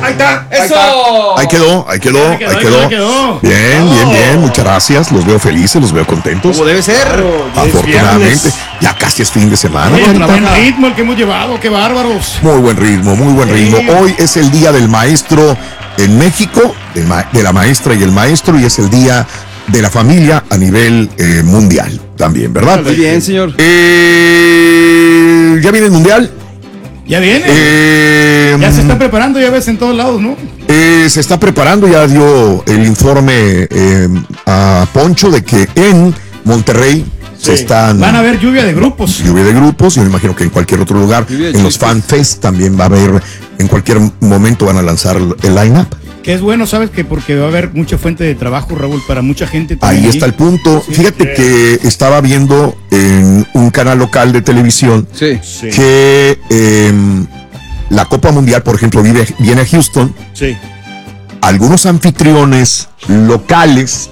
Ahí está. ¡Eso! Ahí quedó. Bien. Muchas gracias. Los veo felices, los veo contentos. Como debe ser. Afortunadamente, ya casi es fin de semana. Buen ritmo el que hemos llevado, qué bárbaros. Muy buen ritmo. Hoy es el día del maestro en México, de la maestra y el maestro, y es el día de la familia a nivel mundial también, ¿verdad? Muy bien, señor. ¿Ya viene el mundial? Ya viene. Ya se está preparando, ya ves, en todos lados, ¿no? Se está preparando, ya dio el informe a Poncho de que en Monterrey van a haber lluvia de grupos. Yo me imagino que en cualquier otro lugar, en los Fan Fest también va a haber, en cualquier momento van a lanzar el line-up. Que es bueno, ¿sabes? Que porque va a haber mucha fuente de trabajo, Raúl, para mucha gente. Ahí está el punto. Sí, fíjate que estaba viendo en un canal local de televisión que la Copa Mundial, por ejemplo, viene a Houston. Sí. Algunos anfitriones locales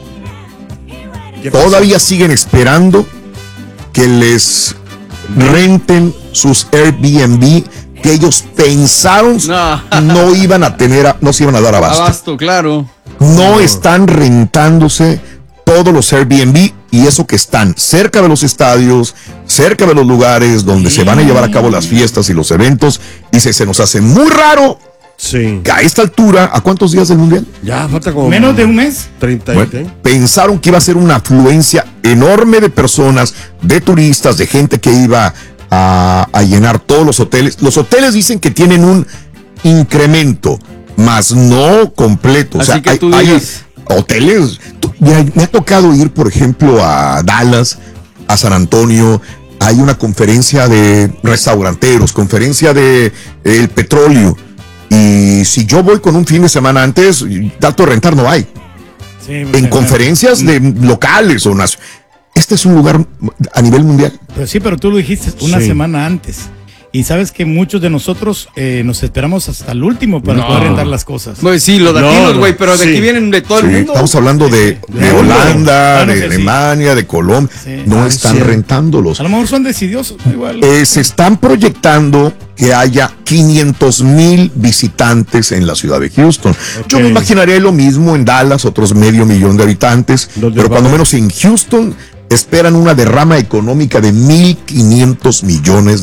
todavía siguen esperando que les renten sus Airbnb que ellos pensaron no iban a tener, no se iban a dar abasto. Claro. No están rentándose todos los Airbnb, y eso que están cerca de los estadios, cerca de los lugares donde se van a llevar a cabo las fiestas y los eventos. Dice, se nos hace muy raro que a esta altura, ¿a cuántos días del mundial? Ya falta como menos de un mes. 30. Bueno, pensaron que iba a ser una afluencia enorme de personas, de turistas, de gente que iba a llenar todos los hoteles. Los hoteles dicen que tienen un incremento, más no completo. Así o sea, que tú digas, hay hoteles. Me ha tocado ir, por ejemplo, a Dallas, a San Antonio. Hay una conferencia de restauranteros, conferencia de el petróleo. Y si yo voy con un fin de semana antes, dato de rentar no hay. Sí, en conferencias de locales o este es un lugar a nivel mundial. Pues sí, pero tú lo dijiste una semana antes. Y sabes que muchos de nosotros nos esperamos hasta el último para poder rentar las cosas. Pues sí, los latinos, güey, pero de aquí vienen de todo el mundo. Estamos hablando de Holanda, de Alemania, de Colombia. No están rentándolos. A lo mejor son decidiosos, igual. Se están proyectando que haya 500,000 visitantes en la ciudad de Houston. Yo me imaginaría lo mismo en Dallas, otros 500,000 de habitantes, pero cuando menos en Houston esperan una derrama económica de $1,500 millones.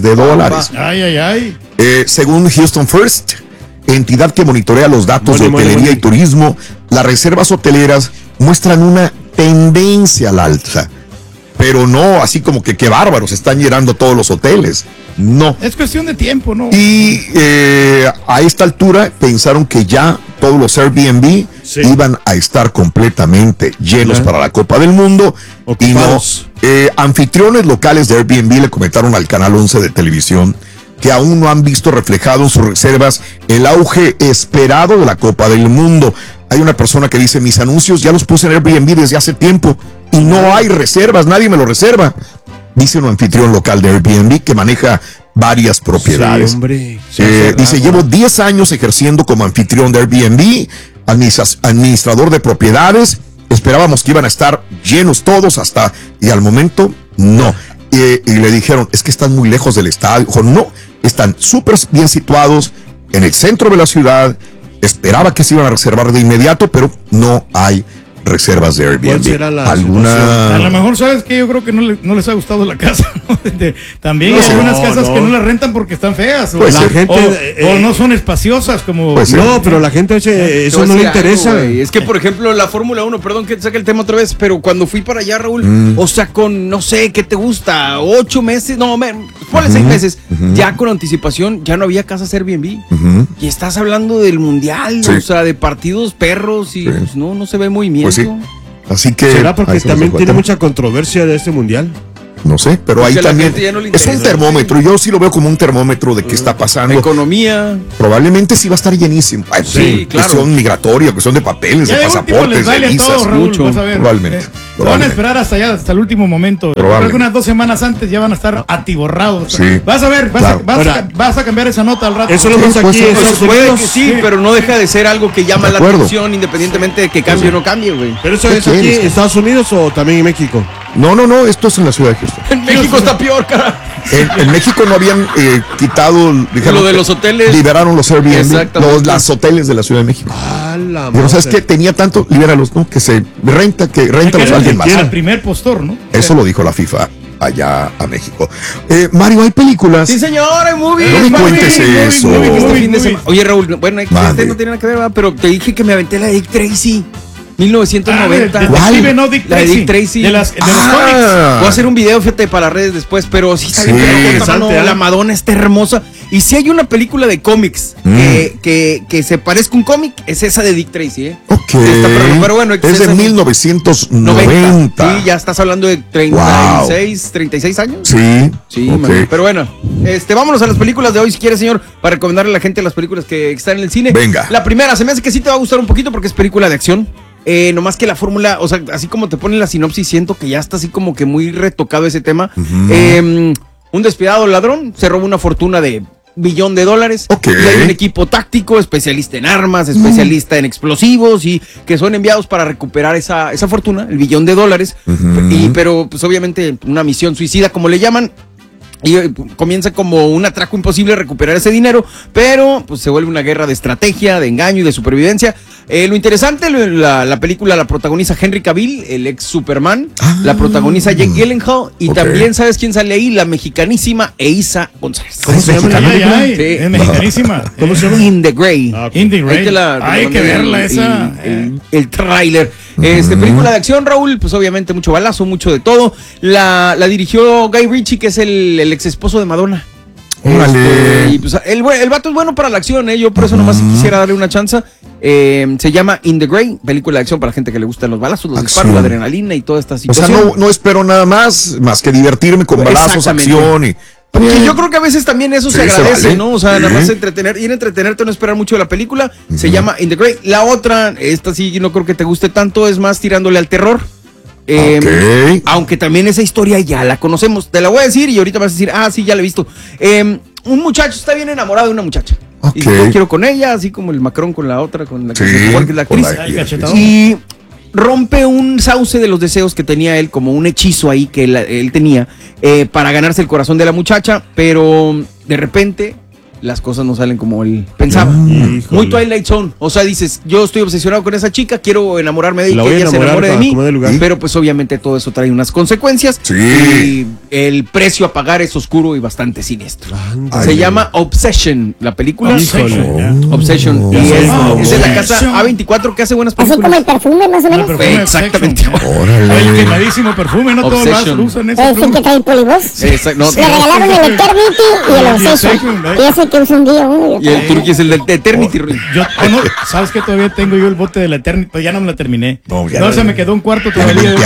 Según Houston First, entidad que monitorea los datos de hotelería y turismo, las reservas hoteleras muestran una tendencia al alza. Pero no así como que qué bárbaros, están llenando todos los hoteles. No. Es cuestión de tiempo, ¿no? Y a esta altura pensaron que ya todos los Airbnb iban a estar completamente llenos para la Copa del Mundo. Ocupados. Y no. Anfitriones locales de Airbnb le comentaron al Canal 11 de televisión que aún no han visto reflejado en sus reservas el auge esperado de la Copa del Mundo. Hay una persona que dice, mis anuncios ya los puse en Airbnb desde hace tiempo y no hay reservas, nadie me lo reserva. Dice un anfitrión local de Airbnb que maneja varias propiedades. Sí, hombre. Dice, llevo 10 años ejerciendo como anfitrión de Airbnb, administrador de propiedades. Esperábamos que iban a estar llenos todos y al momento no. Y le dijeron, es que están muy lejos del estadio. Dijo, no, están súper bien situados en el centro de la ciudad. Esperaba que se iban a reservar de inmediato, pero no hay reservas de Airbnb. ¿Cuál será la A lo mejor, ¿sabes qué? Yo creo que no les ha gustado la casa, ¿no? También hay algunas casas que no las rentan porque están feas. Pues la gente, o no son espaciosas como... no, pero la gente eso no le interesa. Es que, por ejemplo, la Fórmula 1, perdón que saque el tema otra vez, pero cuando fui para allá, Raúl, o sea, con, no sé, ¿qué te gusta? 8 meses, ponle 6 meses, ya con anticipación, ya no había casas Airbnb. Y estás hablando del mundial, o sea, de partidos perros y pues no se ve movimiento. Pues sí. Así que ¿será porque también tiene mucha controversia de este mundial? No sé, pero porque ahí también es un termómetro. Yo sí lo veo como un termómetro de qué está pasando. Economía. Probablemente sí va a estar llenísimo. Sí, claro. Cuestión migratoria, cuestión de papeles, de pasaportes, de visas. Mucho. Probablemente. Van a esperar hasta el último momento. Algunas 2 semanas antes ya van a estar atiborrados. Sí. Vas a ver, vas a cambiar esa nota al rato. Eso lo vemos aquí en Estados Puede Unidos. que sí, pero no deja de ser algo que llama la atención, independientemente de que cambie o no cambie, güey. ¿Pero eso es aquí en Estados Unidos o también en México? No, esto es en la ciudad de Houston. En México está peor, cara. En México no habían quitado, dijeron, lo de los hoteles. Liberaron los Airbnb, Exactamente. los hoteles de la Ciudad de México. La Pero ¿sabes qué? Tenía tanto, libéralos, ¿no? Que réntalos a alguien más. Al primer postor, ¿no? Eso lo dijo la FIFA allá a México. Mario, ¿hay películas? Sí, señor, hay movies. No me cuentes eso. Este fin de semana. Oye, Raúl, bueno, este no tiene nada que ver, ¿verdad? Pero te dije que me aventé la de Dick Tracy. 1990. ¿Cuál? No, Dick la de Tracy. Dick Tracy. De los cómics. Voy a hacer un video, fíjate, para las redes después, pero sí está bien. La Madonna está hermosa. Y si hay una película de cómics que se parezca a un cómic, es esa de Dick Tracy, ¿eh? Ok. Pero bueno, es de 1990. Sí, ya estás hablando de 36 años. Sí. Sí, okay. Pero bueno, vámonos a las películas de hoy, si quieres, señor, para recomendarle a la gente las películas que están en el cine. Venga. La primera, se me hace que sí te va a gustar un poquito porque es película de acción. Nomás que la fórmula, o sea, así como te ponen la sinopsis, siento que ya está así como que muy retocado ese tema. Un despiadado ladrón se roba una fortuna de $1 billón. Okay. Y hay un equipo táctico, especialista en armas, especialista en explosivos y que son enviados para recuperar esa fortuna, el $1 billón. Pero pues obviamente una misión suicida, como le llaman. Y comienza como un atraco imposible recuperar ese dinero, pero pues se vuelve una guerra de estrategia, de engaño y de supervivencia. Lo interesante, la película la protagoniza Henry Cavill, el ex Superman, la protagoniza Jake Gyllenhaal y también, ¿sabes quién sale ahí? La mexicanísima Eiza González. ¿Cómo se llama? Es mexicanísima. ¿Cómo se llama? In the Grey. In the Grey. Hay que verla esa. El tráiler. Película de acción, Raúl, pues obviamente mucho balazo, mucho de todo. La dirigió Guy Ritchie, que es el ex esposo de Madonna. Y pues el vato es bueno para la acción, yo por eso nomás quisiera darle una chance. Se llama In the Grey, película de acción para gente que le gustan los balazos, los disparos, la adrenalina y toda esta situación. O sea, no espero nada más que divertirme con balazos, acción y... Porque yo creo que a veces también eso se agradece, ¿no? O sea, nada más entretenerte, no esperar mucho de la película. Se llama In the Grey. La otra, esta sí, no creo que te guste tanto, es más tirándole al terror. Aunque también esa historia ya la conocemos. Te la voy a decir y ahorita vas a decir, sí, ya la he visto. Un muchacho está bien enamorado de una muchacha. Y yo quiero con ella, así como el Macron con la otra, con la que se supone que es la actriz. Y rompe un sauce de los deseos que tenía él, como un hechizo ahí que él tenía para ganarse el corazón de la muchacha, pero de repente las cosas no salen como él pensaba. Muy Twilight Zone. O sea, dices, yo estoy obsesionado con esa chica, quiero enamorarme de ella, que ella se enamore de mí. Pero pues obviamente todo eso trae unas consecuencias. Y el precio a pagar es oscuro y bastante siniestro. Se llama Obsession, la película. Obsession. Y es de la casa A24 que hace buenas películas. Así como el perfume, más o menos. Exactamente. El quemadísimo perfume, no todos los usan eso. Es el que trae polibos. Le regalaron el Eternity y el Obsession. Y ese que usa un día uno. Y el Turkey es el del Eternity. ¿Sabes que todavía tengo yo el bote del Eternity? Pero ya no me la terminé. No, se me quedó un cuarto todavía.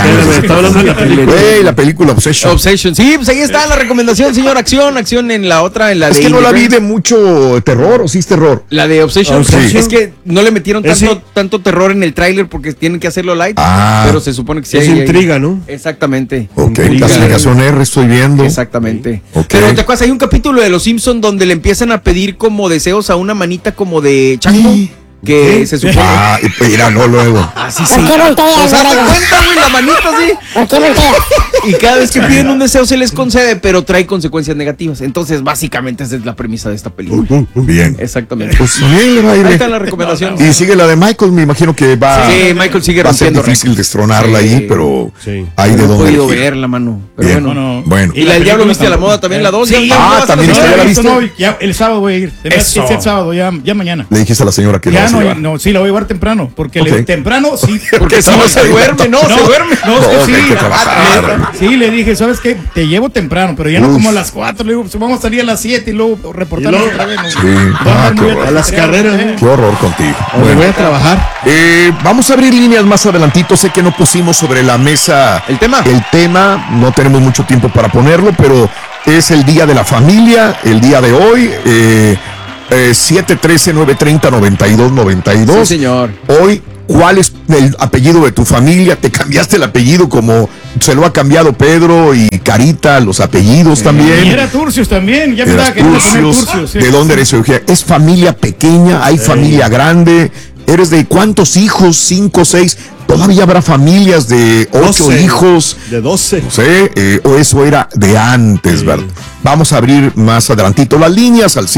La película Obsession. Sí, pues ahí está la recomendación, señor. Acción en la otra, en la de... Es que no la vi de mucho terror, ¿o sí es terror? La de Obsession. Es que no le metieron tanto terror en el tráiler porque tienen que hacerlo light. Pero se supone que sí. Es intriga, ¿no? Exactamente. Clasificación R estoy viendo. Exactamente. Pero te acuerdas, hay un capítulo de Los Simpsons donde le empiezan a pedir como deseos a una manita como de chango. Que se supone. Mira, no luego. Así sí. ¿Por qué volteas, o sea, te cuenta, güey, la manita así. ¿Por qué volteas? Y cada vez que piden un deseo se les concede, pero trae consecuencias negativas. Entonces, básicamente, esa es la premisa de esta película. Bien. Exactamente. Pues bien, ahí está la recomendación. Y sigue la de Michael, me imagino que va. Sí, Michael sigue rompiendo. Va a ser difícil destronarla ahí, pero hay de dónde. No he podido verla, mano. Pero bueno. Y la del Diablo Viste a la Moda también, la 2. También ya la viste. El sábado voy a ir. El sábado, ya mañana. Le dijiste a la señora que no, sí, la voy a llevar temprano, porque temprano sí. Porque si no se duerme, se duerme. Sí, le dije, ¿sabes qué? Te llevo temprano, pero ya no como a las 4, le digo, pues vamos a salir a las 7 y luego reportarnos otra vez. A las carreras. Qué horror contigo. Voy a trabajar. Vamos a abrir líneas más adelantito, sé que no pusimos sobre la mesa el tema, no tenemos mucho tiempo para ponerlo, pero es el Día de la Familia, el día de hoy, 713-930-9292. Sí, señor. Hoy, ¿cuál es el apellido de tu familia? ¿Te cambiaste el apellido como se lo ha cambiado Pedro y Carita, los apellidos también? Y era Turcios también, ya me estaba queriendo poner Turcios. ¿De dónde eres, Eugenia? ¿Es familia pequeña? ¿Hay familia grande? ¿Eres de cuántos hijos? 5, 6. todavía habrá familias de 8 12, hijos. De 12. No sé, o eso era de antes, ¿verdad? Vamos a abrir más adelantito las líneas al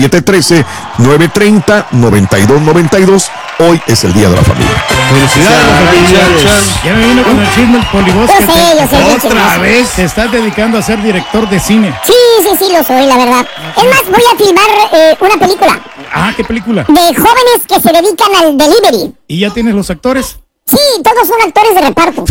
713-930-9292. Hoy es el Día de la Familia. Felicidades. Ya me vino con el chisme el Polibosque. Yo sé, Otra vez te estás dedicando a ser director de cine. Sí, lo soy, la verdad. Es más, voy a filmar una película Ah, ¿qué película? de jóvenes que se dedican al delivery. ¿Y ya tienes los actores? Sí, todos son actores de reparto.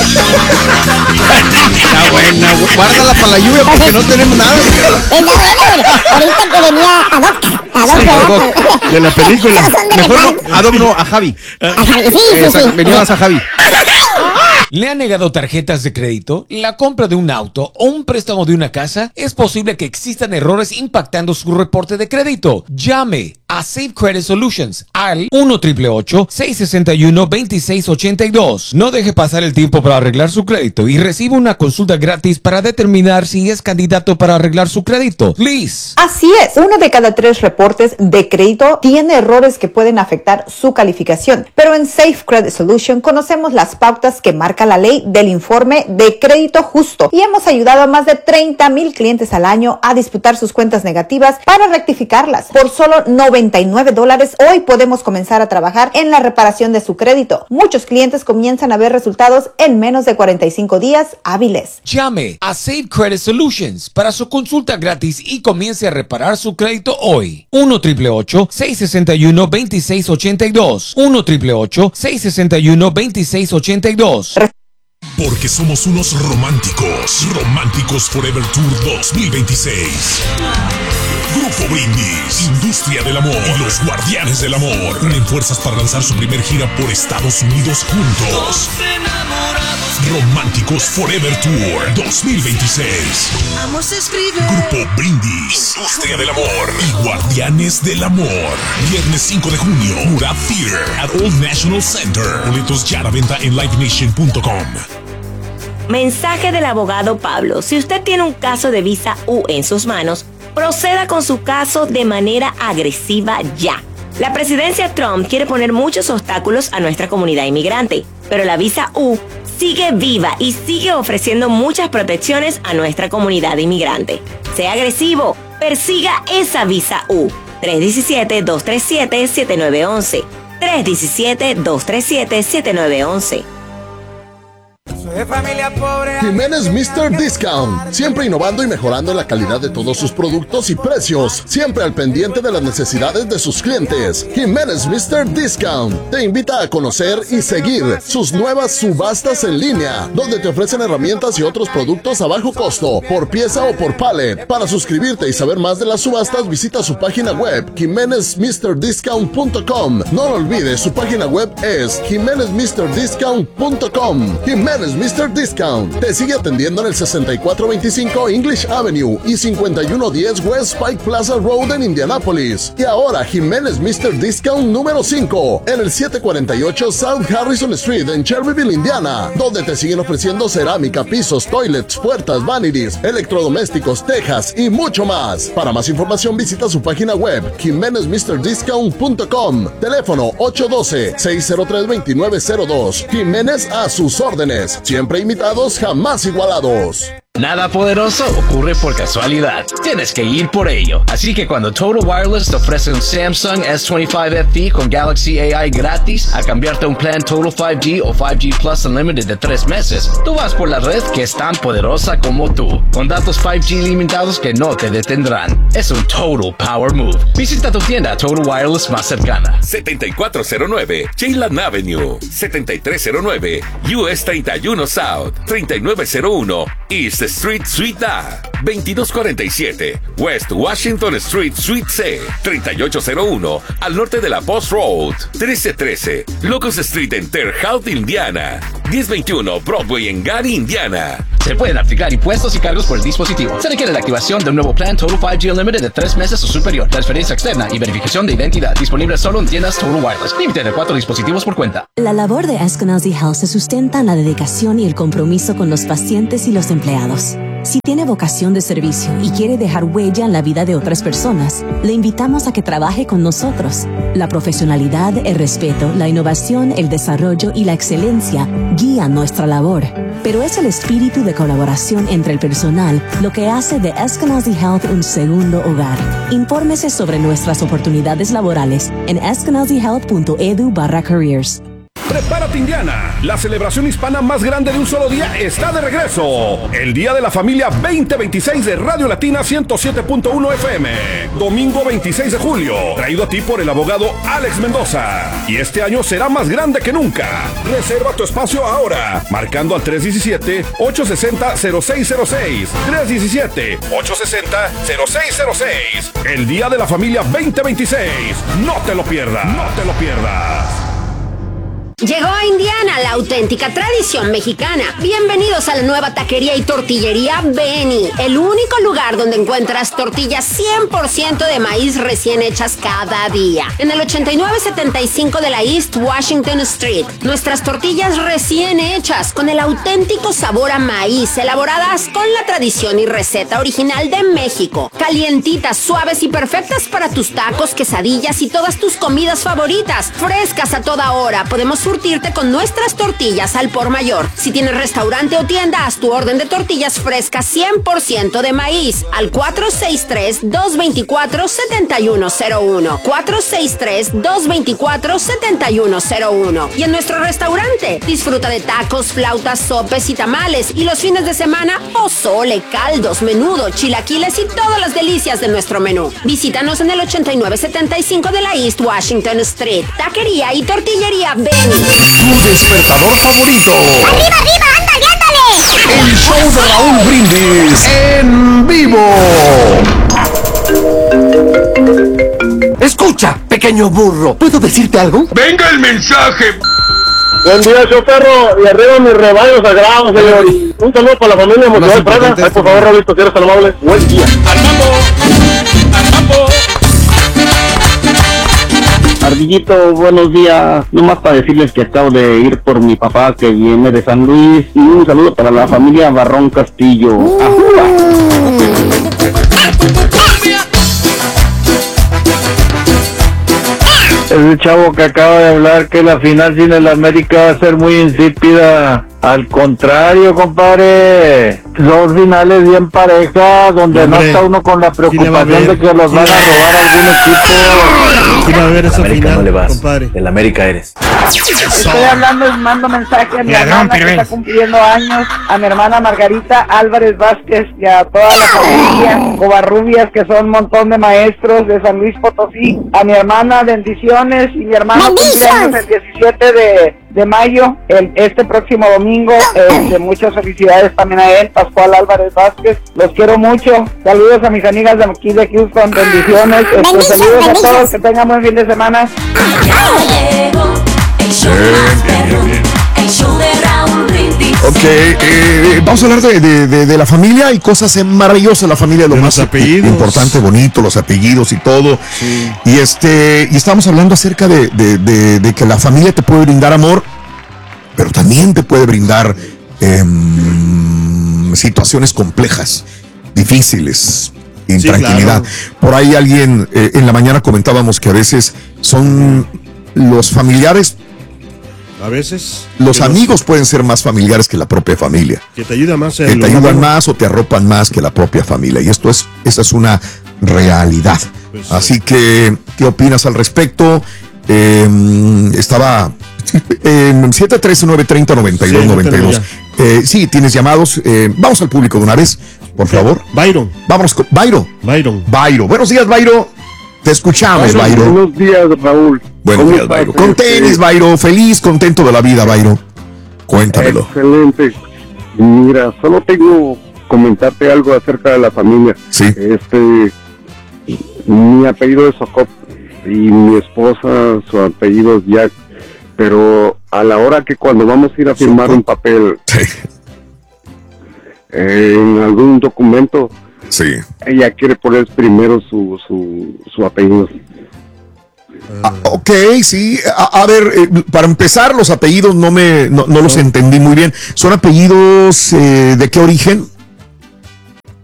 Está buena, guárdala para la lluvia porque no tenemos nada. Es la buena, ahorita que venía a Doc, ¿verdad? De la película. Todos son de Mejor reparto. no, a Dom no, a Javi. Sí. Veníamos a Javi. ¿Le han negado tarjetas de crédito? ¿La compra de un auto o un préstamo de una casa? Es posible que existan errores impactando su reporte de crédito. Llame a Safe Credit Solutions al 1-888-661-2682. No deje pasar el tiempo para arreglar su crédito y reciba una consulta gratis para determinar si es candidato para arreglar su crédito. Liz. Así es, 1 de cada 3 reportes de crédito tiene errores que pueden afectar su calificación. Pero en Safe Credit Solution conocemos las pautas que marca la ley del informe de crédito justo y hemos ayudado a más de 30,000 clientes al año a disputar sus cuentas negativas para rectificarlas. Por solo $99 hoy podemos comenzar a trabajar en la reparación de su crédito. Muchos clientes comienzan a ver resultados en menos de 45 días hábiles. Llame a Safe Credit Solutions para su consulta gratis y comience a reparar su crédito hoy. 1-888-661-2682. 1-888-661-2682. Porque somos unos románticos. Románticos Forever Tour 2026. Grupo Brindis, Industria del Amor y los Guardianes del Amor unen fuerzas para lanzar su primer gira por Estados Unidos juntos. Románticos Forever Tour 2026. Grupo Brindis, Industria del Amor y Guardianes del Amor. Viernes 5 de junio, Murat Theater at Old National Center. Boletos ya a la venta en livenation.com. Mensaje del abogado Pablo. Si usted tiene un caso de visa U en sus manos, proceda con su caso de manera agresiva ya. La presidencia Trump quiere poner muchos obstáculos a nuestra comunidad inmigrante, pero la visa U sigue viva y sigue ofreciendo muchas protecciones a nuestra comunidad inmigrante. Sea agresivo, persiga esa visa U. 317-237-7911. 317-237-7911. Jiménez Mr. Discount, siempre innovando y mejorando la calidad de todos sus productos y precios, siempre al pendiente de las necesidades de sus clientes. Jiménez Mr. Discount te invita a conocer y seguir sus nuevas subastas en línea, donde te ofrecen herramientas y otros productos a bajo costo, por pieza o por pallet. Para suscribirte y saber más de las subastas, visita su página web, jimenezmrdiscount.com. No lo olvides, su página web es jimenezmrdiscount.com. Jiménez Mr. Discount te sigue atendiendo en el 6425 English Avenue y 5110 West Pike Plaza Road en Indianapolis. Y ahora Jiménez Mr. Discount número 5 en el 748 South Harrison Street en Cherryville, Indiana, donde te siguen ofreciendo cerámica, pisos, toilets, puertas, vanities, electrodomésticos, tejas y mucho más. Para más información visita su página web jimenezmrdiscount.com. Teléfono 812-603-2902. Jiménez a sus órdenes. Siempre imitados, jamás igualados. Nada poderoso ocurre por casualidad. Tienes que ir por ello. Así que cuando Total Wireless te ofrece un Samsung S25 FE con Galaxy AI gratis a cambiarte a un plan Total 5G o 5G Plus Unlimited de 3 meses, tú vas por la red que es tan poderosa como tú, con datos 5G limitados que no te detendrán. Es un Total Power Move. Visita tu tienda Total Wireless más cercana. 7409 Ceylan Avenue, 7309 US 31 South, 3901 East Street Suite A, 2247 West Washington Street Suite C, 3801 al norte de la Post Road, 1313 Locust Street en Terre Haute, Indiana, 1021 Broadway en Gary, Indiana. Se pueden aplicar impuestos y cargos por el dispositivo. Se requiere la activación de un nuevo plan Total 5G Unlimited de 3 meses o superior, transferencia externa y verificación de identidad. Disponible solo en tiendas Total Wireless. Límite de 4 dispositivos por cuenta. La labor de Eskenazi Health se sustenta en la dedicación y el compromiso con los pacientes y los empleados. Si tiene vocación de servicio y quiere dejar huella en la vida de otras personas, le invitamos a que trabaje con nosotros. La profesionalidad, el respeto, la innovación, el desarrollo y la excelencia guían nuestra labor. Pero es el espíritu de colaboración entre el personal lo que hace de Eskenazi Health un segundo hogar. Infórmese sobre nuestras oportunidades laborales en eskenazihealth.edu/careers. Prepárate, Indiana. La celebración hispana más grande de un solo día está de regreso. El Día de la Familia 2026 de Radio Latina 107.1 FM. Domingo 26 de julio. Traído a ti por el abogado Alex Mendoza. Y este año será más grande que nunca. Reserva tu espacio ahora. Marcando al 317-860-0606. 317-860-0606. El Día de la Familia 2026. No te lo pierdas. No te lo pierdas. Llegó a Indiana la auténtica tradición mexicana. Bienvenidos a la nueva taquería y tortillería Benny, el único lugar donde encuentras tortillas 100% de maíz recién hechas cada día. En el 8975 de la East Washington Street, nuestras tortillas recién hechas con el auténtico sabor a maíz, elaboradas con la tradición y receta original de México. Calientitas, suaves y perfectas para tus tacos, quesadillas y todas tus comidas favoritas. Frescas a toda hora. Podemos surtirte con nuestras tortillas al por mayor. Si tienes restaurante o tienda, haz tu orden de tortillas frescas 100% de maíz al 463-224-7101. 463-224-7101. Y en nuestro restaurante, disfruta de tacos, flautas, sopes y tamales. Y los fines de semana, pozole, caldos, menudo, chilaquiles y todas las delicias de nuestro menú. Visítanos en el 8975 de la East Washington Street. Taquería y tortillería Benny. Tu despertador favorito. ¡Arriba, arriba! ¡Ándale, ándale! El show de Raúl Brindis en vivo. Escucha, pequeño burro. ¿Puedo decirte algo? ¡Venga el mensaje! Buen día, yo perro, y arriba mis rebaños sagrados, señor. Y un saludo para la familia Motivar Prada. Ay, por favor, Raulito, si eres tan amable. Buen día. ¡Al mambo! ¡Al mambo! Ardillito, buenos días. Nomás para decirles que acabo de ir por mi papá que viene de San Luis. Y un saludo para la familia Barrón Castillo. Ese chavo que acaba de hablar que la final sin el América va a ser muy insípida. Al contrario, compadre, son finales bien parejas, donde no está uno con la preocupación de que los van a robar algún equipo. ¿Quién va a ver esa América final, no le vas, compadre? el América eres. Estoy hablando y mando mensaje a mi hermana que está cumpliendo años, a mi hermana Margarita Álvarez Vázquez y a toda la familia Covarrubias, que son un montón de maestros de San Luis Potosí, a mi hermana, bendiciones, y mi hermano cumpleaños el 17 de mayo, este próximo domingo. Muchas felicidades también a él, Pascual Álvarez Vázquez. Los quiero mucho. Saludos a mis amigas de aquí de Houston. Bendiciones. Saludos a todos. Que tengan buen fin de semana. Ok, vamos a hablar de la familia. Hay cosas maravillosas en la familia, lo más importante, bonito, los apellidos y todo. Sí. Y estamos hablando acerca de que la familia te puede brindar amor, pero también te puede brindar situaciones complejas, difíciles, intranquilidad. Sí, claro. Por ahí alguien, en la mañana comentábamos que a veces son los familiares. A veces los amigos pueden ser más familiares que la propia familia. Que te ayudan más. Que te ayudan más o te arropan más que la propia familia. Y esa es una realidad. Pues sí. Así que, ¿qué opinas al respecto? Estaba 713-930-9292. Sí, tienes llamados. Vamos al público de una vez, por favor. Byron. Vámonos con Byron. Buenos días, Byron. Te escuchamos, Byron. Buenos días, Raúl. Buenos días, Byron. Con tenis, Byron. Feliz, contento de la vida, Byron. Cuéntamelo. Excelente. Mira, solo tengo comentarte algo acerca de la familia. Sí. Mi apellido es Socop y mi esposa, su apellido es Jack. Pero a la hora que cuando vamos a ir a firmar un papel en algún documento, ella quiere poner primero su apellido. Ok, sí. A ver, para empezar, los apellidos no los entendí muy bien. ¿Son apellidos de qué origen?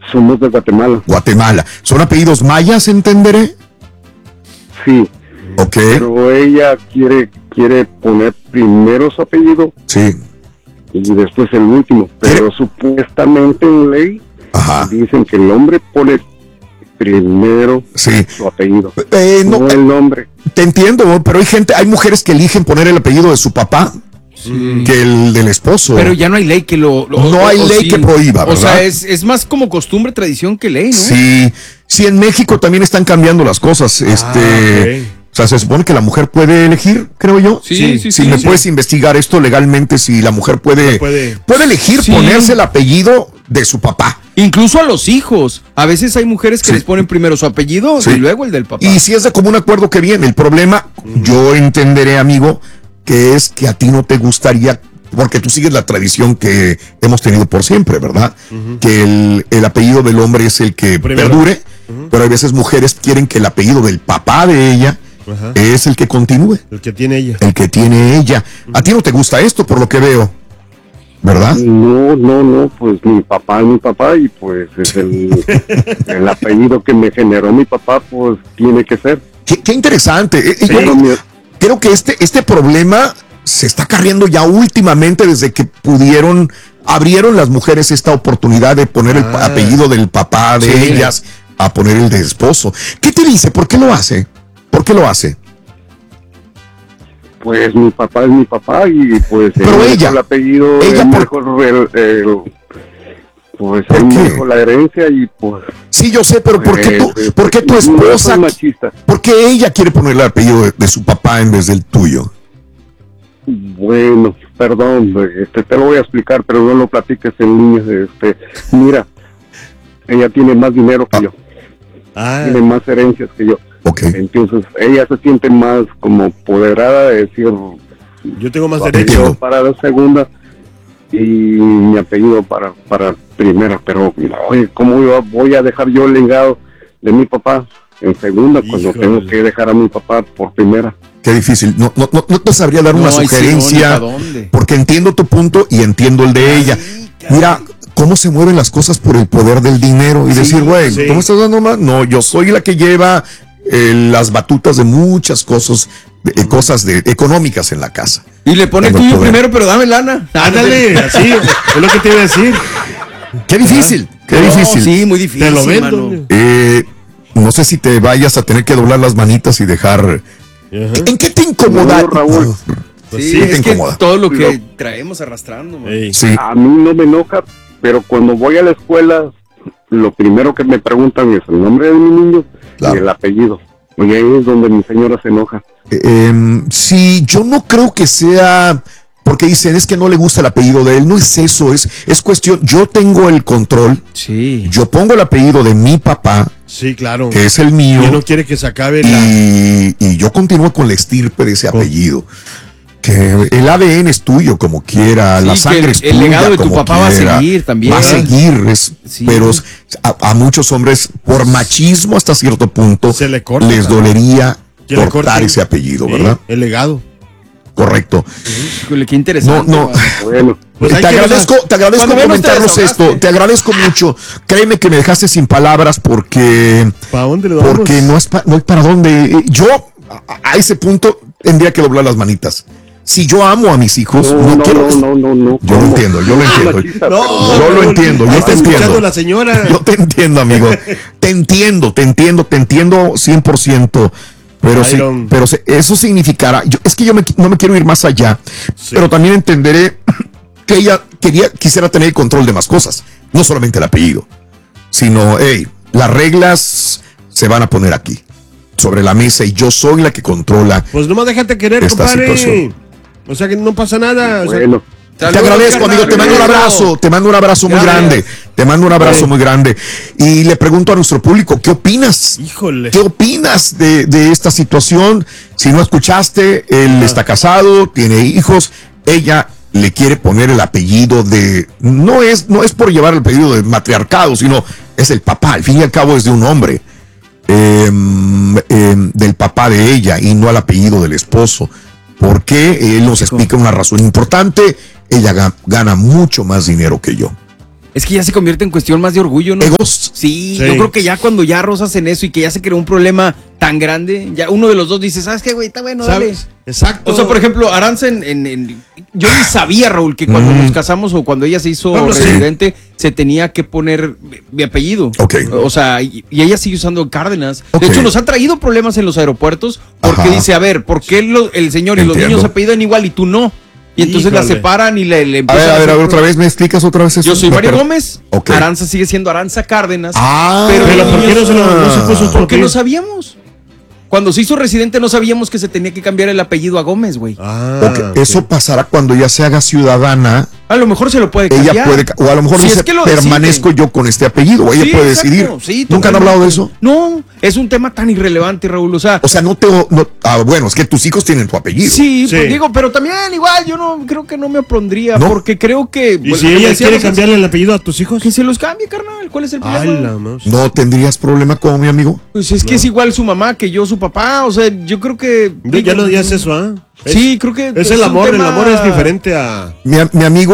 Somos de Guatemala. Guatemala. ¿Son apellidos mayas, entenderé? Sí. Ok. Pero ella quiere poner primero su apellido. Sí. Y después el último. Pero supuestamente en ley dicen que el hombre pone primero su apellido. No el nombre. Te entiendo, pero hay mujeres que eligen poner el apellido de su papá. Que el del esposo. Pero ya no hay ley que lo no hay ley que prohíba, ¿verdad? O sea, es más como costumbre, tradición que ley, ¿no? Sí, en México también están cambiando las cosas. Okay. O sea, se supone que la mujer puede elegir, creo yo. Sí. Puedes investigar esto legalmente, si la mujer puede elegir ponerse el apellido de su papá. Incluso a los hijos. A veces hay mujeres que les ponen primero su apellido y luego el del papá. Y si es de común acuerdo, que bien. El problema, yo entenderé, amigo, que es que a ti no te gustaría, porque tú sigues la tradición que hemos tenido por siempre, ¿verdad? Que el apellido del hombre es el que perdure, pero hay veces mujeres quieren que el apellido del papá de ella es el que continúe. El que tiene ella. El que tiene ella. A ti no te gusta esto, por lo que veo, ¿verdad? No, pues mi papá es mi papá y pues es el apellido que me generó mi papá, pues tiene que ser. Qué interesante. Creo que este problema se está acarreando ya últimamente desde que abrieron las mujeres esta oportunidad de poner el apellido del papá de ellas a poner el de esposo. ¿Qué te dice? ¿Por qué lo hace? Pues mi papá es mi papá y pues pero el apellido pues él me dejó la herencia y pues... Sí, yo sé, pero ¿por qué tu esposa... ¿Por qué ella quiere ponerle el apellido de su papá en vez del tuyo? Bueno, perdón, te lo voy a explicar, pero no lo platiques en líneas. Mira, ella tiene más dinero que yo. Tiene más herencias que yo. Entonces, ella se siente más como empoderada de decir... Yo tengo más derecho para la segunda y mi apellido para primera, pero oye, ¿cómo voy a dejar yo el legado de mi papá en segunda cuando tengo que dejar a mi papá por primera? Qué difícil. No te sabría dar una sugerencia, porque entiendo tu punto y entiendo el de ella. Mira cómo se mueven las cosas por el poder del dinero y decir, güey, ¿cómo estás dando más? No, yo soy la que lleva las batutas de muchas cosas, económicas en la casa. Y le pone tuyo primero, pero dame lana. Ándale, así, es lo que te iba a decir. Qué difícil, difícil. Sí, muy difícil. Te lo vendo. No sé si te vayas a tener que doblar las manitas y dejar... ¿En qué te incomoda, Raúl? Sí, es que todo lo que traemos arrastrando. A mí no me enoja, pero cuando voy a la escuela, lo primero que me preguntan es el nombre de mi niño y el apellido. Y ahí es donde mi señora se enoja. Sí, yo no creo que sea... Porque dicen, es que no le gusta el apellido de él. No es eso, es cuestión... Yo tengo el control. Sí. Yo pongo el apellido de mi papá. Sí, claro. Que es el mío. Y no quiere que se acabe y yo continúo con la estirpe de ese apellido. Que el ADN es tuyo como quiera, la sangre es tuya. El legado de tu como papá quiera. va a seguir también. Va a seguir, pero a muchos hombres, por machismo hasta cierto punto, les dolería cortar ese apellido, ¿verdad? El legado. Correcto. Qué interesante. No. Bueno, pues te agradezco comentarnos esto. Te agradezco mucho. Créeme que me dejaste sin palabras porque... ¿Para dónde le damos? Porque no hay para dónde. Yo, a ese punto, tendría que doblar las manitas. Si yo amo a mis hijos, no. Yo lo entiendo. Yo lo entiendo. Yo te entiendo. La señora. Yo te entiendo, amigo. Te entiendo 100%. Pero eso significará, es que yo no me quiero ir más allá, pero también entenderé que ella quisiera tener el control de más cosas, no solamente el apellido, sino, las reglas se van a poner aquí, sobre la mesa, y yo soy la que controla. Pues nomás déjate querer, esta compadre. Situación. O sea que no pasa nada. Bueno. Te agradezco, amigo, te mando un abrazo, muy grande. Te mando un abrazo muy grande. Y le pregunto a nuestro público, ¿qué opinas? Híjole. ¿Qué opinas de esta situación? Si no escuchaste, él está casado, tiene hijos, ella le quiere poner el apellido de... No es por llevar el apellido de matriarcado, sino es el papá, al fin y al cabo es de un hombre. Del papá de ella y no al apellido del esposo. ¿Por qué? Él nos explica una razón importante. Ella gana mucho más dinero que yo. Es que ya se convierte en cuestión más de orgullo, ¿no? ¿Egos? Sí, yo creo que ya cuando ya rozas en eso y que ya se creó un problema tan grande, ya uno de los dos dice, ¿sabes qué, güey? Está bueno, dale. Exacto. O sea, por ejemplo, Aranza yo ni sabía, Raúl, que cuando nos casamos o cuando ella se hizo residente, se tenía que poner mi apellido. O sea, y ella sigue usando Cárdenas. De hecho, nos ha traído problemas en los aeropuertos porque dice, a ver, ¿por qué el señor y los niños se apellidan igual y tú no? Y entonces la separan y le empiezan a ver, otra vez, ¿me explicas otra vez eso? Yo soy Mario Gómez, Aranza sigue siendo Aranza Cárdenas. Pero ¿por qué no se puso? Porque no sabíamos. Cuando se hizo residente no sabíamos que se tenía que cambiar el apellido a Gómez, güey. Eso pasará cuando ya se haga ciudadana. A lo mejor se lo puede cambiar. Ella puede, o a lo mejor dice, permanezco yo con este apellido, o ella puede decidir. Sí, ¿Nunca han hablado de eso? No, es un tema tan irrelevante, Raúl. O sea, bueno, es que tus hijos tienen tu apellido. Sí, pues digo, pero también igual yo no creo que no me opondría, porque creo que... ¿Y si ella quiere cambiarle el apellido a tus hijos? Que se los cambie, carnal. ¿Cuál es el problema? ¿No tendrías problema con mi amigo? Pues es que es igual su mamá que yo su papá. O sea, yo creo que... Ya no digas eso, ¿ah? Sí, creo que... Es el amor, el amor es diferente a... Mi amigo,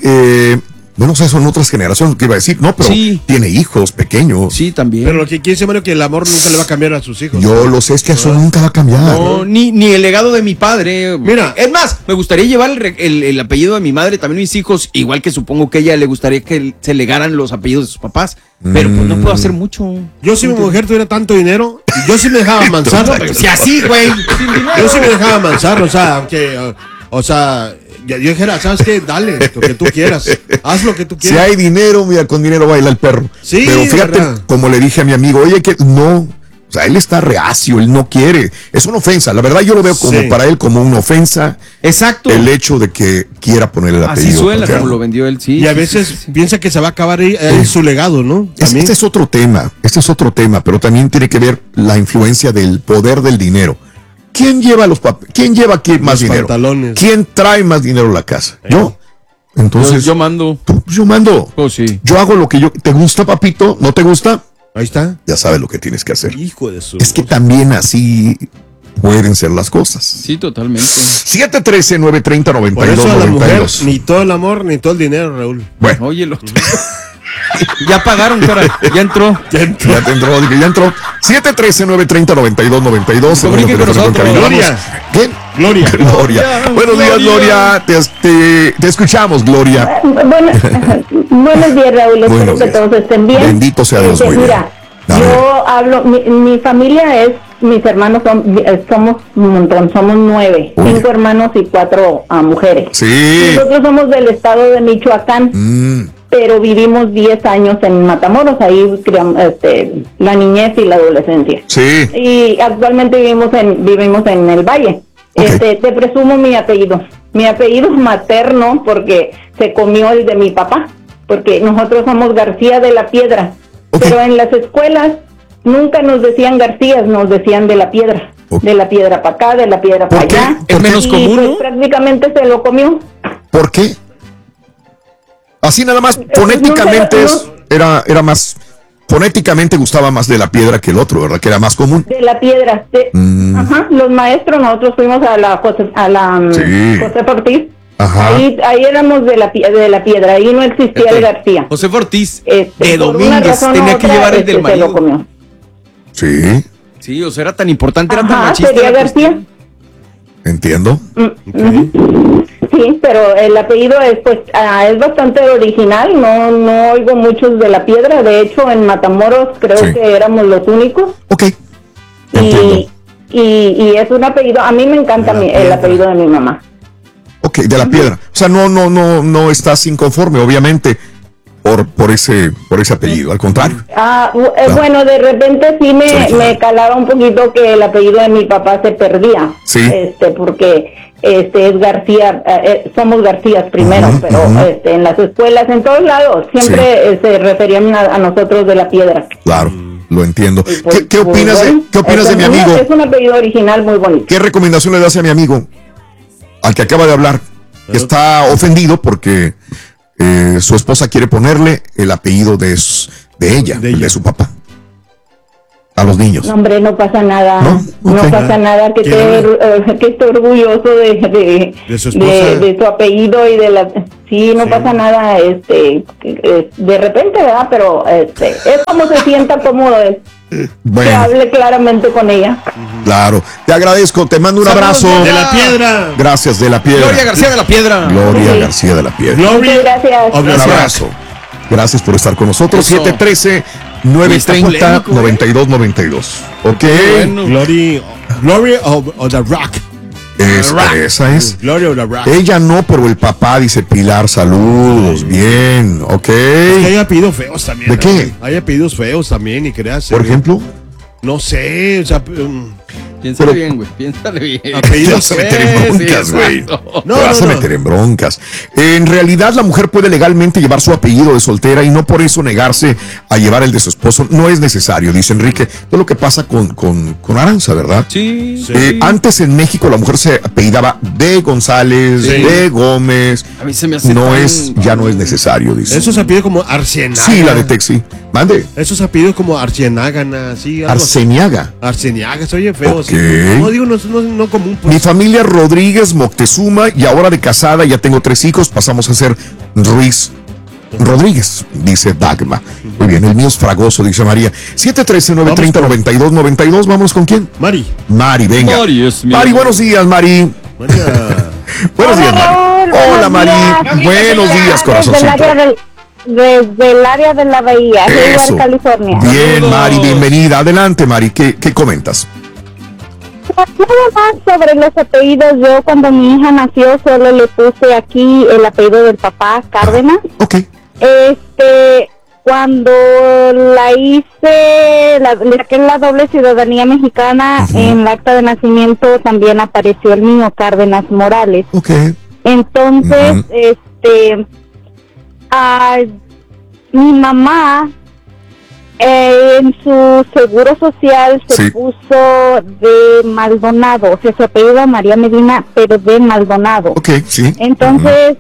bueno, o sea, son otras generaciones, que iba a decir, no, pero tiene hijos pequeños. Sí, también. Pero lo que quiere decir, Mario, que el amor nunca le va a cambiar a sus hijos. Yo lo sé, es que eso nunca va a cambiar. No, ni el legado de mi padre. Mira. Es más, me gustaría llevar el apellido de mi madre, también mis hijos, igual que supongo que a ella le gustaría que se legaran los apellidos de sus papás. Pero pues no puedo hacer mucho. Yo si mi mujer tuviera tanto dinero, yo sí me dejaba mansar. Si así, güey. Yo sí me dejaba mansar, o sea, aunque... O sea, yo dijera, ¿sabes qué? Dale, lo que tú quieras. Haz lo que tú quieras. Si hay dinero, mira, con dinero baila el perro. Sí, pero fíjate, verdad. Como le dije a mi amigo, oye, que no. O sea, él está reacio, él no quiere. Es una ofensa. La verdad, yo lo veo como para él como una ofensa. Exacto. El hecho de que quiera poner el apellido. Así suena como lo vendió él, sí. Y a veces piensa que se va a acabar ahí su legado, ¿no? Este es otro tema. Este es otro tema, pero también tiene que ver la influencia del poder del dinero. ¿Quién lleva ¿Quién lleva aquí más dinero? Pantalones. ¿Quién trae más dinero a la casa? ¿Yo? Entonces. Yo mando. Yo mando. Oh, sí. Yo hago lo que yo. ¿Te gusta, papito? ¿No te gusta? Ahí está. Ya sabes lo que tienes que hacer. Hijo de su. Es que también así pueden ser las cosas. Sí, totalmente. 713-930-9292. Por eso a la mujer, ni todo el amor, ni todo el dinero, Raúl. Bueno. Oye, ya pagaron, cara. Ya entró. Ya entró. 713-930-9292. Gloria. ¿Qué? Gloria. Buenos días, Gloria. Te escuchamos, Gloria. Buenos días, Raúl. Espero que todos estén bien. Bendito sea Dios. Mira, yo hablo, mi familia es, mis hermanos somos un montón, somos 9, 5 hermanos y 4 mujeres. Sí. Nosotros somos del estado de Michoacán. Pero vivimos 10 años en Matamoros, ahí creamos la niñez y la adolescencia. Sí. Y actualmente vivimos en el Valle. Te presumo mi apellido materno, porque se comió el de mi papá, porque nosotros somos García de la Piedra. Pero en las escuelas nunca nos decían Garcías, nos decían de la Piedra. De la piedra para acá, de la piedra para allá. Es menos común, pues, ¿no? prácticamente se lo comió. ¿Por qué? Así nada más, fonéticamente era más, fonéticamente gustaba más de la Piedra que el otro, ¿verdad? Que era más común. De la Piedra, ajá, los maestros, nosotros fuimos a la José Ortiz. Ajá. Ahí éramos de la Piedra, ahí no existía el García. José Ortiz, de Domínguez, tenía que llevar el del marido. Se lo comió. Sí. Sí, o sea, era tan importante, era Ajá, tan machista. sería García. Entiendo. Sí, pero el apellido es bastante original, no oigo muchos de la Piedra, de hecho en Matamoros creo que éramos los únicos. Y es un apellido, a mí me encanta el apellido de mi mamá. Ok, de la Piedra. O sea, no estás inconforme, obviamente, por ese apellido, al contrario. Bueno, de repente sí me calaba un poquito que el apellido de mi papá se perdía. Sí. Porque es García, somos Garcías primero, pero en las escuelas, en todos lados, siempre se referían a nosotros de la Piedra. Claro, lo entiendo. ¿Qué opinas de mi amigo? Es un apellido original muy bonito. ¿Qué recomendación le das a mi amigo, al que acaba de hablar? Que está ofendido porque su esposa quiere ponerle el apellido de ella, de su papá. A los niños. No, hombre, no pasa nada. No pasa nada, que esté orgulloso de su esposa. De su apellido y de la... Sí, no pasa nada, de repente, ¿verdad? Pero es como se sienta cómodo, bueno. Que hable claramente con ella. Claro, te agradezco, te mando un abrazo. De la Piedra. Gracias, de la Piedra. Gloria García de la Piedra. Gloria García de la Piedra. Muchas gracias. Un abrazo. Gracias por estar con nosotros. 713-930-9292. Ok. Bueno. Gloria of the Rock. Esa es. Gloria of the Rock. Ella no, pero el papá dice Pilar, saludos. Bien, ok. Hay apellidos feos también. ¿De qué? Hay apellidos feos también y creas. Por ejemplo. No sé, o sea. Piénsale bien, güey. Piénsale bien. Te vas a meter en broncas, güey. Te vas a meter en broncas. En realidad, la mujer puede legalmente llevar su apellido de soltera y no por eso negarse a llevar el de su esposo. No es necesario, dice Enrique. Todo lo que pasa con Aranza, ¿verdad? Sí. Antes en México la mujer se apellidaba de González, de Gómez. A mí se me hace ya no es necesario, dice. Eso se apellido como Arcenaga. Sí, la de Texi. Mande. Esos apellidos como Arcenágana, sí. Arceniaga. Arceniaga, se oye feo. Okay. Sí. No digo, no común. Pues. Mi familia Rodríguez Moctezuma y ahora de casada ya tengo 3 hijos, pasamos a ser Ruiz Rodríguez, dice Dagma. Muy bien, el mío es Fragoso, dice María. 713-930-9292, ¿vamos con quién? Mari, venga. Mari, buenos días, Mari. Buenos días, Mari. Hola, Mari. Buenos días, corazoncito. Desde el área de la Bahía, Hayward, California. Bien, Mari, bienvenida. Adelante, Mari, ¿qué comentas? Nada más sobre los apellidos. Yo cuando mi hija nació solo le puse aquí el apellido del papá, Cárdenas. Cuando la hice, le saqué la doble ciudadanía mexicana, en el acta de nacimiento también apareció el mío, Cárdenas Morales. Entonces, mi mamá en su seguro social se puso de Maldonado, o sea, su apellido María Medina, pero de Maldonado. Entonces,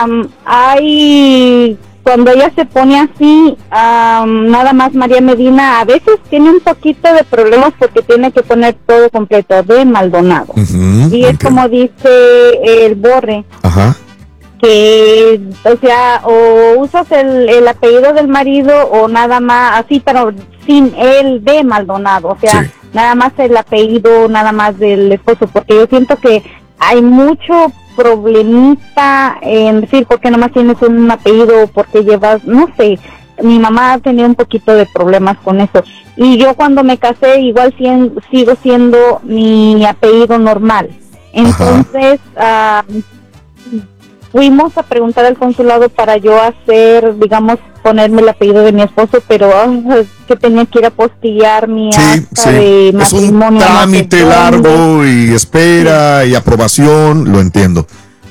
cuando ella se pone así, nada más María Medina, a veces tiene un poquito de problemas porque tiene que poner todo completo de Maldonado. Y es como dice el Borre. Que, o sea, o usas el apellido del marido o nada más así, pero sin el de Maldonado, o sea, nada más el apellido, nada más del esposo, porque yo siento que hay mucho problemita en decir por qué nomás tienes un apellido, por qué llevas, no sé, mi mamá tenía un poquito de problemas con eso, y yo cuando me casé igual sigo siendo mi apellido normal, entonces fuimos a preguntar al consulado para yo hacer, digamos, ponerme el apellido de mi esposo, pero que tenía que ir a postillar mi acta de matrimonio. Es un trámite largo y espera y aprobación, lo entiendo.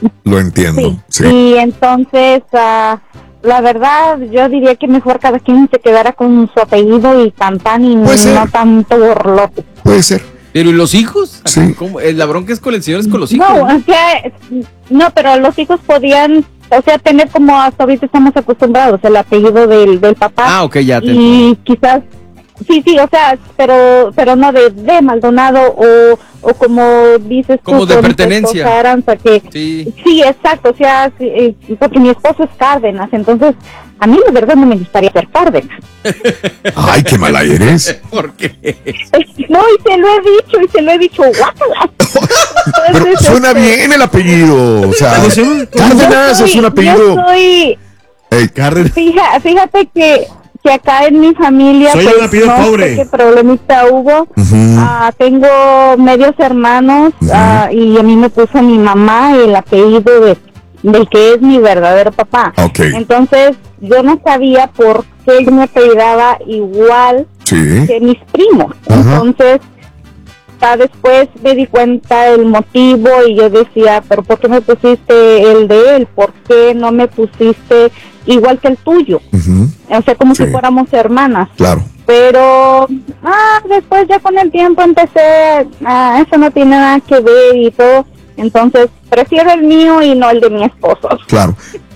Sí. Y entonces, la verdad, yo diría que mejor cada quien se quedara con su apellido y cantan y no tanto borlote. Puede ser. ¿Pero y los hijos? ¿Cómo? La bronca es con el señor, es con los hijos. No, pero los hijos podían, o sea, tener como hasta ahorita estamos acostumbrados, el apellido del papá. Ya te y quizás, sí, o sea, pero no de Maldonado o como dices tú. Como de pertenencia. Aranza, sí, exacto, o sea, porque mi esposo es Cárdenas, entonces a mí la verdad no me gustaría ser Cárdenas. Ay, qué mala eres. ¿Por qué? No, y se lo he dicho, guácala. Pero suena bien el apellido, o sea, Cárdenas es un apellido. Yo soy Cárdenas. Fíjate que acá en mi familia soy un apellido pobre. Sé qué problemita hubo. Tengo medios hermanos y a mí me puso mi mamá el apellido del que es mi verdadero papá. Entonces yo no sabía por qué yo me apellidaba igual que mis primos. Entonces después me di cuenta el motivo y yo decía, pero ¿por qué me pusiste el de él? ¿Por qué no me pusiste igual que el tuyo? O sea, como si fuéramos hermanas. Claro. Pero después ya con el tiempo empecé, eso no tiene nada que ver y todo. Entonces prefiero el mío y no el de mi esposo. Claro.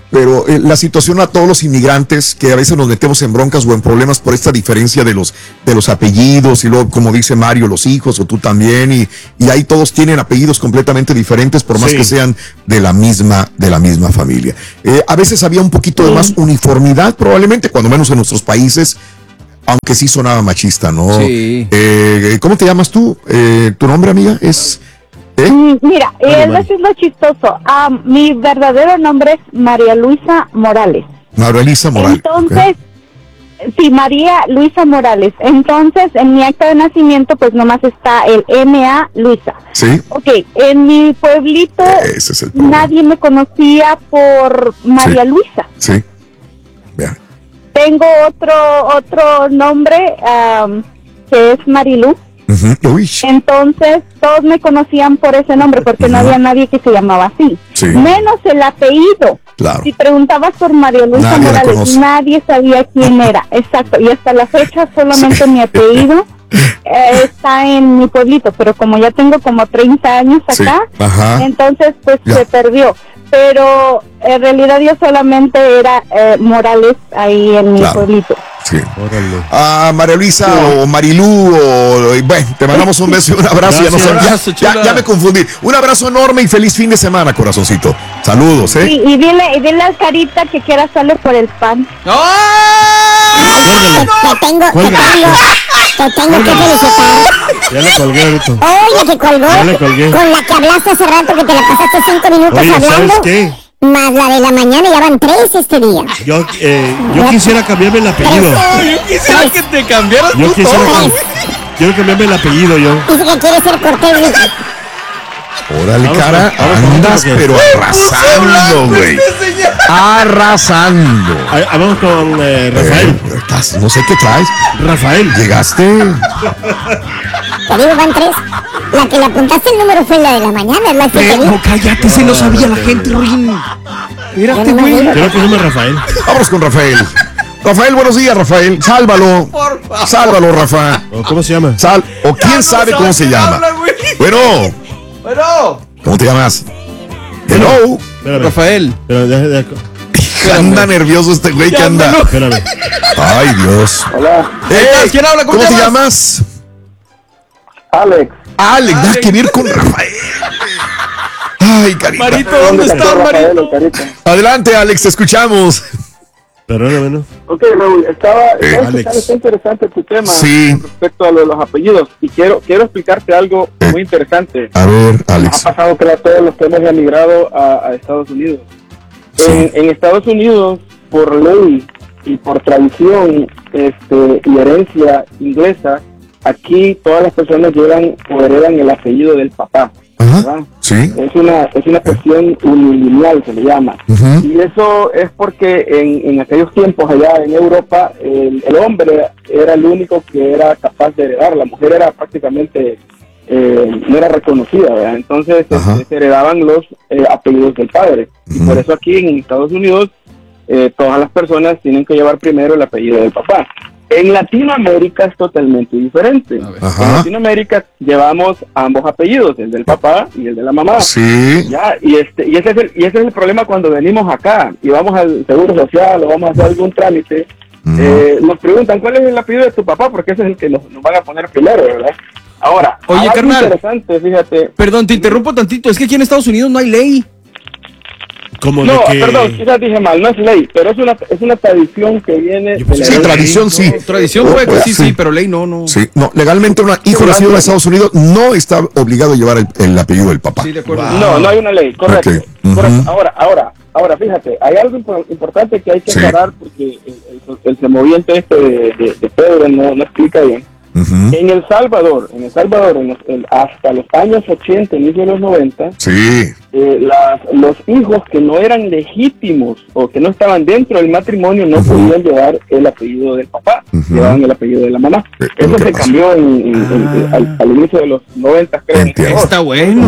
pero la situación a todos los inmigrantes que a veces nos metemos en broncas o en problemas por esta diferencia de los apellidos y luego, como dice Mario, los hijos o tú también y ahí todos tienen apellidos completamente diferentes por más que sean de la misma familia. A veces había un poquito de más uniformidad probablemente, cuando menos en nuestros países, aunque sí sonaba machista, ¿no? Sí. ¿Cómo te llamas tú? ¿Tu nombre, amiga? Es... Mira, eso es lo chistoso. Mi verdadero nombre es María Luisa Morales. María Luisa Morales. Entonces, sí, María Luisa Morales. Entonces, en mi acta de nacimiento, pues nomás está el M.A. Luisa. Sí. Ok, en mi pueblito Ese es el nadie me conocía por María Luisa. Sí. Tengo otro nombre que es Mariluz. Entonces todos me conocían por ese nombre porque no había nadie que se llamaba así, menos el apellido. Claro. Si preguntabas por María Luisa Morales, nadie sabía quién era. Exacto, y hasta la fecha solamente mi apellido está en mi pueblito, pero como ya tengo como 30 años acá, entonces pues se perdió. Pero en realidad yo solamente era Morales ahí en mi pueblito. Sí. María Luisa o Marilú, bueno, te mandamos un beso y un abrazo. Ya me confundí. Un abrazo enorme y feliz fin de semana, corazoncito. Saludos, Sí, y dile a Sarita que quiera sale por el pan. Te tengo que felicitar. Ya le colgué ahorita. Oye, que colgó. Ya le colgué. Con la que hablaste hace rato, que te la pasaste 5 minutos hablando. ¿Sabes qué? Más la de la mañana, ya van 3 este día. Yo quisiera cambiarme el apellido. Yo quisiera que te cambiaras tú Quiero cambiarme el apellido yo. Dice que quiere ser Cortés Rico. Órale, cara, andas pero arrasando, güey. Arrasando. Vamos con Rafael. No sé qué traes. Rafael. ¿Llegaste? Te digo, van 3. La que le apuntaste el número fue la de la mañana, es la que te digo. No, cállate, se lo sabía la gente, Ruin. Espérate, güey. Creo que se llama Rafael. Vámonos con Rafael. Rafael, buenos días, Rafael. Sálvalo. Sálvalo, Rafa. ¿Cómo se llama? O quién sabe cómo se llama. Bueno. ¿Cómo te llamas? Hello. Rafael. Anda nervioso este güey que anda. Espérame. Ay, Dios. Hola. ¿Quién habla? ¿Cómo te llamas? Alex. Alex, nada que ver con Rafael. Ay, carita. Marito, ¿dónde estás, Marito? Adelante, Alex, te escuchamos. Perdóname, ¿no? Ok, Raúl, está interesante tu tema respecto a lo de los apellidos y quiero explicarte algo muy interesante. A ver, Alex. Ha pasado que todos los que hemos emigrado a Estados Unidos. En Estados Unidos, por ley y por tradición y herencia inglesa, aquí todas las personas llevan o heredan el apellido del papá. ¿verdad? Sí. Es una cuestión unilineal, se le llama. Y eso es porque en aquellos tiempos allá en Europa, el hombre era el único que era capaz de heredar. La mujer era prácticamente, no era reconocida, ¿verdad? Entonces se heredaban los apellidos del padre. Y por eso aquí en Estados Unidos, todas las personas tienen que llevar primero el apellido del papá. En Latinoamérica es totalmente diferente. En Latinoamérica llevamos ambos apellidos, el del papá y el de la mamá. Sí. Ya, y ese es el problema cuando venimos acá y vamos al Seguro Social o vamos a hacer algún trámite. Nos preguntan cuál es el apellido de tu papá, porque ese es el que nos van a poner primero, ¿verdad? Ahora, oye, carnal, interesante, fíjate. Perdón, te interrumpo tantito, es que aquí en Estados Unidos no hay ley. No, perdón, quizás dije mal, no es ley, pero es una tradición que viene de la Sí, tradición sí. Tradición puede que sí, pero ley no. Sí, no, legalmente un hijo nacido en Estados Unidos no está obligado a llevar el apellido del papá. Sí, de acuerdo. No hay una ley, correcto. Correcto. Ahora, fíjate, hay algo importante que hay que aclarar porque el semoviente de Pedro no explica bien. En El Salvador, hasta los años 80, inicio de los 90, los hijos que no eran legítimos o que no estaban dentro del matrimonio no podían llevar el apellido del papá, llevaban el apellido de la mamá. Eso se cambió al inicio de los 90, creo. Está bueno.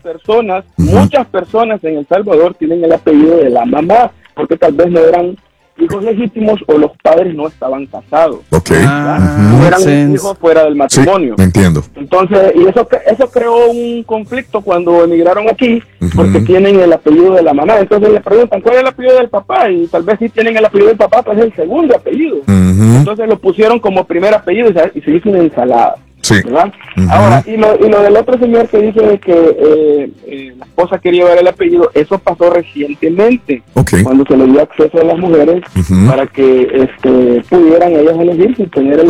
Muchas personas en El Salvador tienen el apellido de la mamá, porque tal vez no eran hijos legítimos o los padres no estaban casados. Ok. No eran hijos fuera del matrimonio. Sí, entiendo. Entonces, y eso creó un conflicto cuando emigraron aquí, porque tienen el apellido de la mamá. Entonces le preguntan, ¿cuál es el apellido del papá? Y tal vez si tienen el apellido del papá, pues es el segundo apellido. Entonces lo pusieron como primer apellido y se hizo una ensalada. Sí. ¿Verdad? Ahora, y lo del otro señor que dice de que la esposa quería llevar el apellido, eso pasó recientemente, cuando se le dio acceso a las mujeres para que pudieran ellas elegir sin tener el